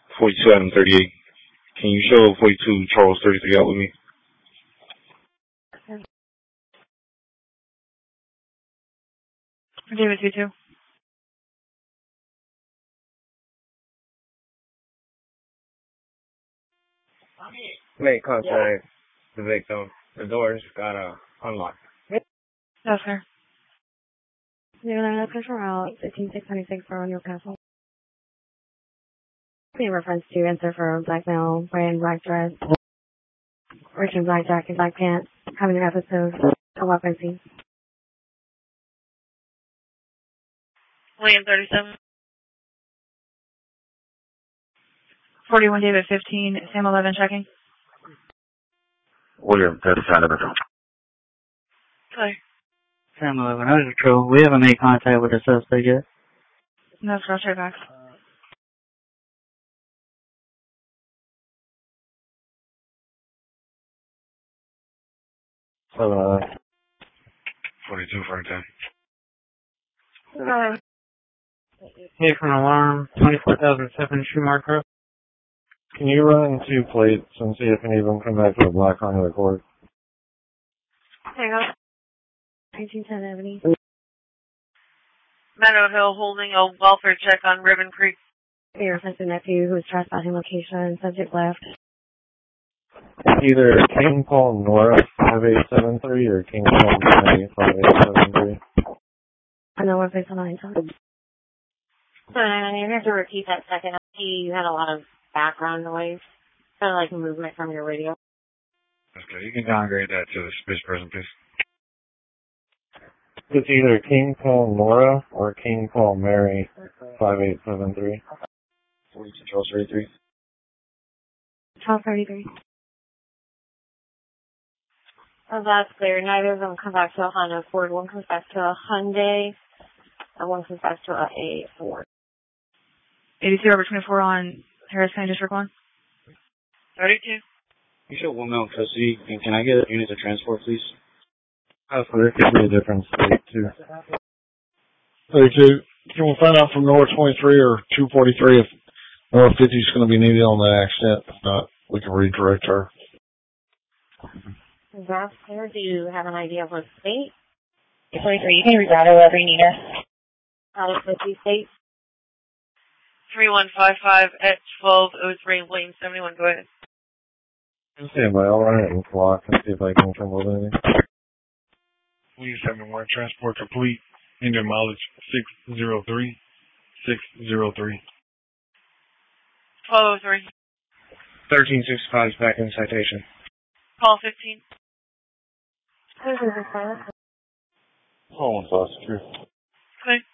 42 Adam 38. Can you show 42 Charles 33 out with me? David 22. Make contact the victim. The doors got unlocked. Yes, sir. 09 official route 15626 for on your castle. In reference to answer for black male, wearing black dress, wearing black jacket, black pants, having an episode of weapon scene. William 37. 41 David 15, Sam 11 checking. William 37. Clear. Sam 11, that is true. We haven't made contact with the suspect yet. No, sir, I'll check back. Uh, 42 for 10. Hey, from alarm, 24,007 Schumacher. Can you run 2 plates and see if any of them come back to a black on the record? Hang on. 1910 Ebony. Meadow Hill holding a welfare check on Ribbon Creek. Your offensive nephew who is trespassing location, subject left. Either King Paul Nora 5873 or King Paul Mary 5873. I know we're based on 9 times. So, you have to repeat that second. You had a lot of background noise, kind of like movement from your radio. Okay, you can downgrade that to the space person, please. It's either King Paul Nora or King Paul Mary 5873. 42 Charles 33. Charles 33. Oh, that's clear. Neither of them come back to a Honda Accord. One comes back to a Hyundai, and one comes back to a Ford. 82 over 24 on Harris County District 1. 32. You show 1 male custody, and can I get units of transport, please? There could be a different state, too. 32. Can we find out from North 23 or 243 if North 50 is going to be needed on that accident? If not, we can redirect her. That's clear. Do you have an idea of what state? 23, you can reroute her wherever you need her. Out of 50 states? 3155 at 1203 William 71. Go ahead. Stand by. I'll run it in clock and see if I can come with anything. William 71, transport complete. Engine mileage 603. 603. 1203. 1365 is back in citation. Call 15. Hold on, Foster. Okay.